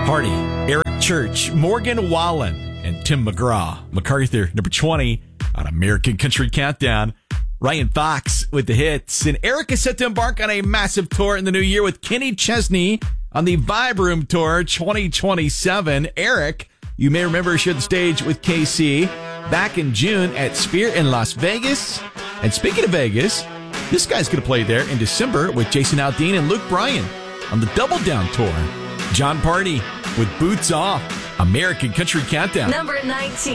Party, Eric Church, Morgan Wallen, and Tim McGraw. MacArthur, number 20 on American Country Countdown. Ryan Fox with the hits. And Eric is set to embark on a massive tour in the new year with Kenny Chesney on the Vibe Room Tour 2027. Eric, you may remember, shared the stage with KC back in June at Sphere in Las Vegas. And speaking of Vegas, this guy's going to play there in December with Jason Aldean and Luke Bryan on the Double Down Tour. John Party with Boots Off, American Country Countdown. Number 19.